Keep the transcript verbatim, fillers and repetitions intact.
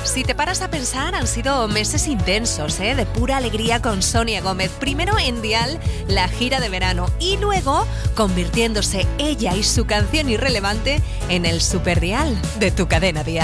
Si te paras a pensar, han sido meses intensos, ¿eh? De pura alegría con Sonia Gómez. Primero en Dial, la gira de verano, y luego convirtiéndose ella y su canción Irrelevante en el superdial de tu cadena Dial.